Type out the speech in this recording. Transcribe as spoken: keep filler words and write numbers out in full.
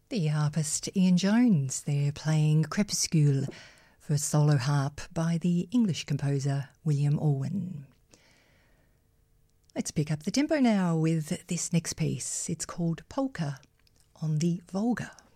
The harpist Ian Jones there playing Crepuscule for solo harp by the English composer William Orwin. Let's pick up the tempo now with this next piece. It's called Polka on the Volga.